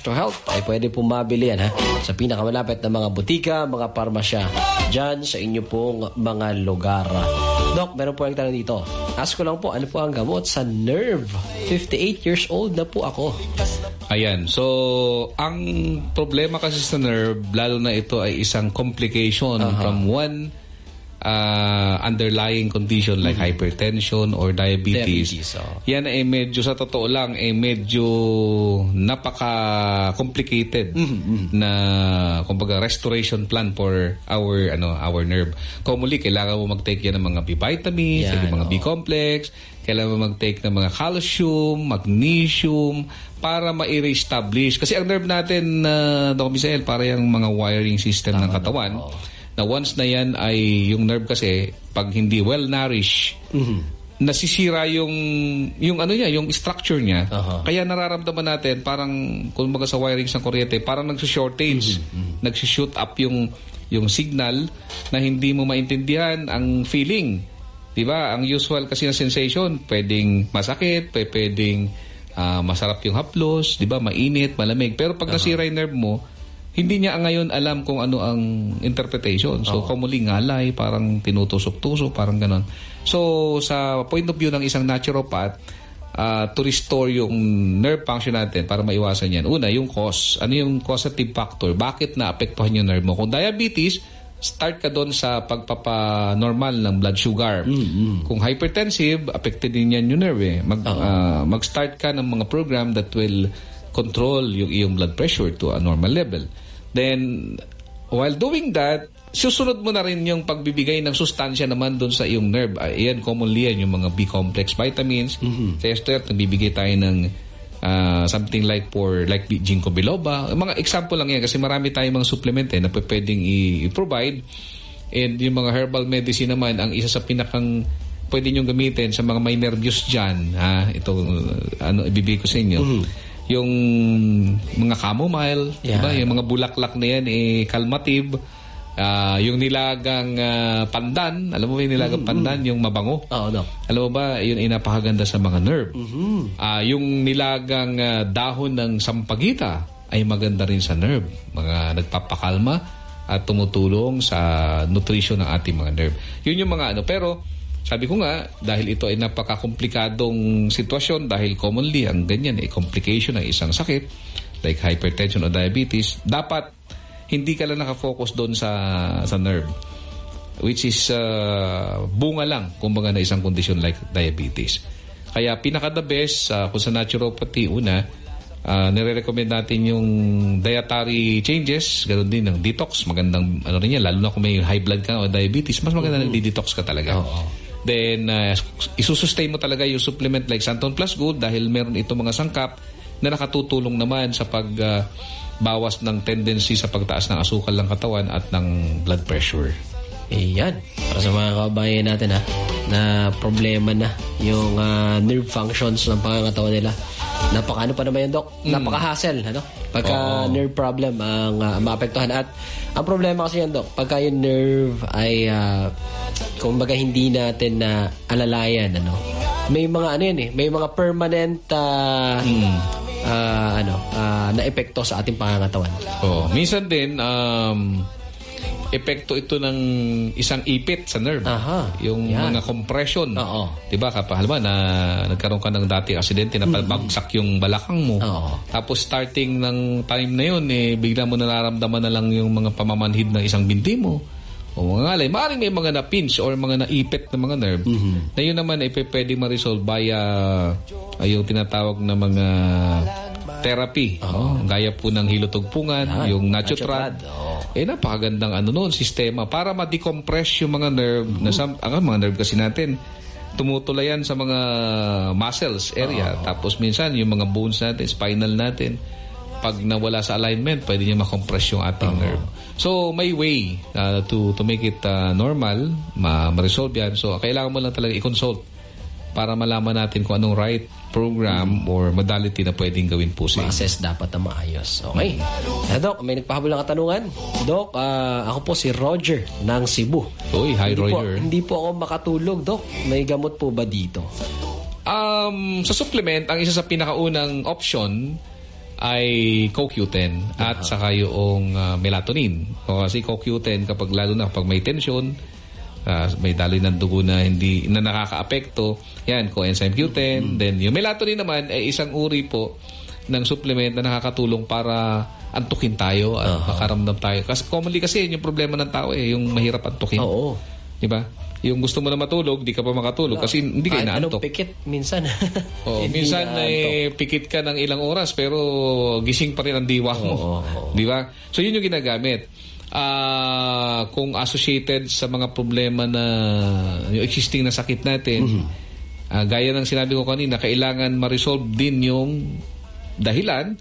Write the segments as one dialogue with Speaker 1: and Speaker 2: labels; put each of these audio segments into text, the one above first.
Speaker 1: Resto Health ay pwede po mabili yan sa pinakamalapit na mga butika, mga parmasya dyan sa inyo pong mga lugar. Doc, meron po ang tanong dito. Ask ko lang po, ano po ang gamot sa nerve? 58 years old na po ako.
Speaker 2: Ayan. So, ang problema kasi sa nerve, lalo na ito ay isang complication from one underlying condition like hypertension or diabetes. Yan ay medyo, sa totoo lang, medyo napaka-complicated na, kumbaga, restoration plan for our nerve. Commonly, kailangan mo mag-take yan ng mga B-vitamins, mga B-complex, kailangan mo mag-take ng mga calcium, magnesium, para ma-reestablish. Kasi ang nerve natin, Doc Misael, para yung mga wiring system ng katawan, na once na yan ay yung nerve kasi pag hindi well nourished, nasisira yung structure niya. Kaya nararamdaman natin parang kumbaga sa wirings ng kuryente, parang nagso-shortage, nagso-shoot up yung signal na hindi mo maintindihan ang feeling. 'Di ba? Ang usual kasi na sensation, pwedeng masakit, pwedeng masarap yung haplos, 'di ba? Mainit, malamig. Pero pag nasira yung nerve mo, hindi niya ngayon alam kung ano ang interpretation. So, commonly ngalay, parang tinutusok-tusok, parang ganon. So, sa point of view ng isang naturopath, to restore yung nerve function natin para maiwasan yan. Una, yung cause. Ano yung causative factor? Bakit naapektuhan yung nerve mo? Kung diabetes, start ka doon sa pagpapa-normal ng blood sugar. Kung hypertensive, affected din yan yung nerve. Mag-start ka ng mga program that will control yung iyong blood pressure to a normal level. Then, while doing that, susunod mo na rin yung pagbibigay ng sustansya naman doon sa iyong nerve. Ayan, commonly yan, yung mga B-complex vitamins. Sa esther, nagbibigay tayo ng something like ginkgo biloba. Mga example lang yan kasi marami tayong mga supplement na pwedeng i-provide. And yung mga herbal medicine naman, ang isa sa pinakang pwede nyo gamitin sa mga may nervous dyan. Ito, ibibigay ko sa inyo. Yung mga chamomile, diba? Yung mga bulaklak na yan, kalmative. Yung nilagang pandan, alam mo ba yung nilagang pandan, yung mabango? Alam mo ba, yun ay napakaganda sa mga nerve. Yung nilagang dahon ng sampagita ay maganda rin sa nerve. Mga nagpapakalma at tumutulong sa nutrition ng ating mga nerve. Yun yung mga pero sabi ko nga, dahil ito ay napaka-komplikadong sitwasyon, dahil commonly ang ganyan ay complication ng isang sakit like hypertension o diabetes, dapat hindi ka lang nakafocus doon sa nerve, which is bunga lang kumbaga na isang condition like diabetes. Kaya pinaka-the best kung sa naturopathy, una, nire-recommend natin yung dietary changes, ganoon din ng detox, magandang rin yan, lalo na kung may high blood ka o diabetes, mas maganda nag-detox ka talaga. Then, isusustain mo talaga yung supplement like Santon Plus Gold dahil meron itong mga sangkap na nakatutulong naman sa pagbawas ng tendency sa pagtaas ng asukal ng katawan at ng blood pressure.
Speaker 1: Ayan. Para sa mga kababayan natin na problema na yung nerve functions ng pangangatawan nila. Napaka pa naman yan, Doc? Napaka-hassle, Pagka nerve problem ang maapektuhan. At ang problema kasi yan, Doc, pagka yung nerve ay kumbaga hindi natin na alalayan, may mga may mga permanent na epekto sa ating pangangatawan.
Speaker 2: Minsan din epekto ito ng isang ipit sa nerve. Yung mga compression. Diba, kapag na nagkaroon ka ng dating aksidente na bagsak yung balakang mo. Tapos starting ng time na yun, bigla mo nararamdaman na lang yung mga pamamanhid ng isang binti mo. O mga ngalay. Maaaring may mga na-pinch or mga naipit na mga nerve. Na yun naman ay pwede ma-resolve via yung tinatawag na mga therapy. Gaya po ng hilotugpungan, yung Nachotrad. Napakagandang sistema para ma-decompress yung mga nerve. Ang mga nerve kasi natin, tumutulayan sa mga muscles area. Tapos minsan, yung mga bones natin, spinal natin, pag nawala sa alignment, pwede niya ma-compress yung ating nerve. So, may way to make it normal, ma-resolve yan. So, kailangan mo lang talaga i-consult para malaman natin kung anong right program or modality na pwedeng gawin po sa
Speaker 1: ma-assess dapat na maayos. Okay. Doc, may nagpahabol ng katanungan. Doc, ako po si Roger ng Cebu.
Speaker 2: Uy, hi Roger.
Speaker 1: Hindi po ako makatulog, Doc. May gamot po ba dito?
Speaker 2: Sa supplement, ang isa sa pinakaunang option ay CoQ10 at saka yung melatonin. O kasi CoQ10 lalo na kapag may tension, may daloy ng dugo na hindi na nakakaapekto, yan, coenzyme Q10. Then yung melatonin naman ay isang uri po ng supplement na nakakatulong para antukin tayo at makaramdam tayo. Kasi commonly kasi yung problema ng tao yung mahirap antukin.
Speaker 1: Oo.
Speaker 2: Di ba? Yung gusto mo na matulog, di ka pa makatulog kasi hindi ka inaantok.
Speaker 1: Anong pikit minsan.
Speaker 2: Minsan pikit ka ng ilang oras pero gising pa rin ang diwa mo. Di ba? So yun yung ginagamit. Kung associated sa mga problema na yung existing na sakit natin, gaya ng sinabi ko kanina, kailangan ma-resolve din yung dahilan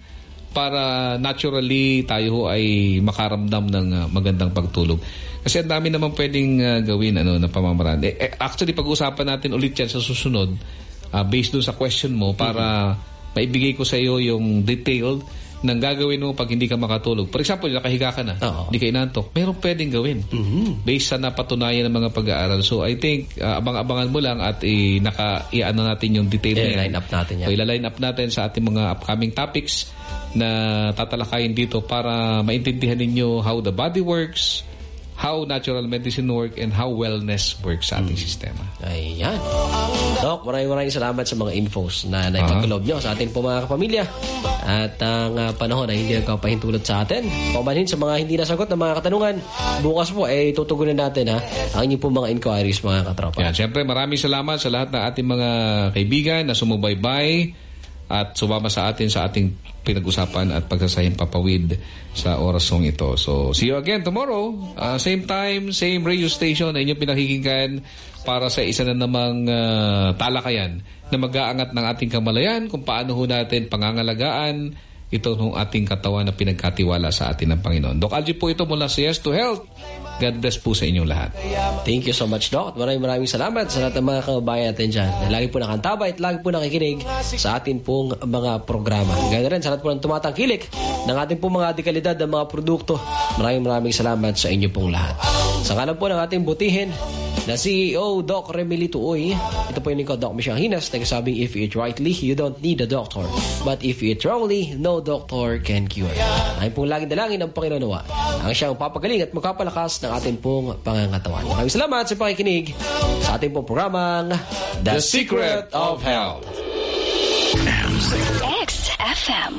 Speaker 2: para naturally tayo ay makaramdam ng magandang pagtulog. Kasi ang dami naman pwedeng gawin na pamamaraan. Actually, pag-usapan natin ulit yan sa susunod based dun sa question mo para maibigay ko sa iyo yung detailed ng gagawin mo pag hindi ka makatulog. For example, nakahiga ka na, hindi ka inantok, meron pwedeng gawin based sa napatunayan ng mga pag-aaral. So, I think, abang-abangan mo lang at i-ano natin yung detail na
Speaker 1: line up natin yan.
Speaker 2: So, ila-line up natin sa ating mga upcoming topics na tatalakayin dito para maintindihan ninyo how the body works, how natural medicine work, and how wellness works sa ating sistema.
Speaker 1: Ayan. Doc, maraming salamat sa mga infos na naipagkaloob nyo sa ating po mga kapamilya. At ang panahon ay hindi nagkapahintulot sa atin. Paumanhin sa mga hindi nasagot na mga katanungan, bukas po ay tutugunin natin ang inyong po mga inquiries, mga katropa.
Speaker 2: Yan, siyempre maraming salamat sa lahat ng ating mga kaibigan na sumubaybay at sumama sa atin sa ating pinag-usapan at pagsasahing papawid sa orasong ito. So, see you again tomorrow. Same time, same radio station na inyong pinakikinggan para sa isa na namang talakayan na mag-aangat ng ating kamalayan kung paano ho natin pangangalagaan ito ng ating katawan na pinagkatiwala sa atin ng Panginoon. Doc Algie po ito mula sa Yes to Health. God bless po sa inyong lahat.
Speaker 1: Thank you so much, Doc. Maraming salamat sa lahat ng mga kababayan natin dyan na lagi po nakantabay at lagi po nakikinig sa atin pong mga programa. Ganoon rin sa lahat po ng tumatangkilik ng ating pong mga dekalidad ng mga produkto. Maraming salamat sa inyo pong lahat. Sa kanan po ng ating butihin na CEO Doc Remilito Uy, ito po yung Doc Michelle Hinas, nagsasabing if you eat rightly, you don't need a doctor. But if you eat wrongly, no doctor can cure. Ay pong laging dalangin ng Panginoon nawa ang siyang papagaling at magpapalakas ng ating pong pangangatawan. Maraming salamat sa pakikinig sa ating pong programang
Speaker 2: The Secret of Health.
Speaker 3: XFM.